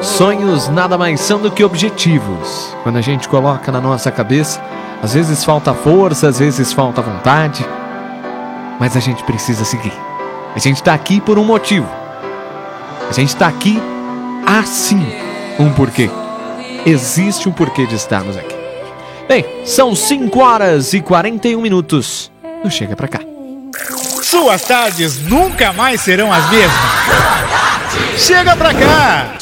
Sonhos nada mais são do que objetivos. Quando a gente coloca na nossa cabeça, às vezes falta força, às vezes falta vontade, mas a gente precisa seguir. A gente está aqui por um motivo. A gente está aqui assim, um porquê. Existe um porquê de estarmos aqui. Bem, são 5h41. Não chega pra cá. Suas tardes nunca mais serão as mesmas. Chega pra cá!